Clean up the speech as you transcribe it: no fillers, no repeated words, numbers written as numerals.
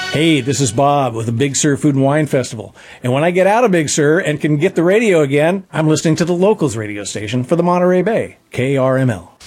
Hey, this is Bob with the Big Sur Food and Wine Festival. And when I get out of Big Sur and can get the radio again, I'm listening to the Locals radio station for the Monterey Bay, KRML.